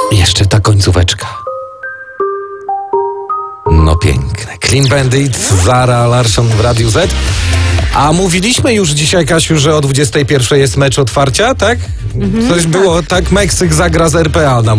Jeszcze ta końcóweczka. No piękne. Clean Bandit, Zara Larsson w Radiu Z. A mówiliśmy już dzisiaj, Kasiu, że o 21 jest mecz otwarcia, tak? Coś było, tak? Meksyk zagra z RPA nam